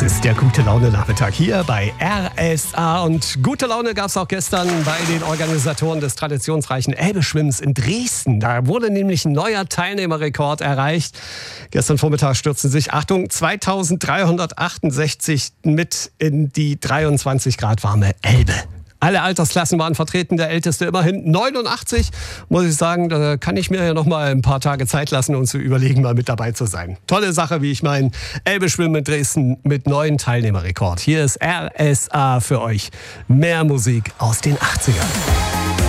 Das ist der Gute-Laune-Nachmittag hier bei RSA. Und gute Laune gab es auch gestern bei den Organisatoren des traditionsreichen Elbe-Schwimmens in Dresden. Da wurde nämlich ein neuer Teilnehmerrekord erreicht. Gestern Vormittag stürzten sich, Achtung, 2368 mit in die 23 Grad warme Elbe. Alle Altersklassen waren vertreten, der Älteste immerhin 89. Muss ich sagen, da kann ich mir ja noch mal ein paar Tage Zeit lassen, um zu überlegen, mal mit dabei zu sein. Tolle Sache, wie ich meine. Elbe-Schwimmen in Dresden mit neuen Teilnehmerrekord. Hier ist RSA für euch. Mehr Musik aus den 80ern.